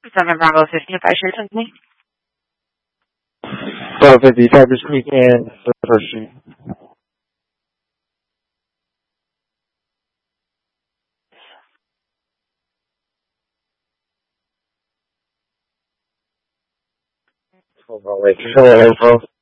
7 Bravo 50, if I share something. 1250 Cypress Creek and 1st Street. Hold on, wait. Hello, info.